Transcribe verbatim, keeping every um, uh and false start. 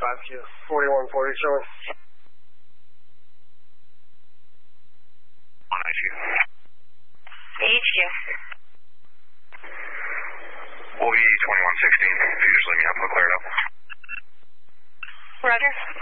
five Q. forty-one forty, showing. On H Q. H Q. We'll be twenty-one sixteen. If you just let me know, we'll clear it up. Roger.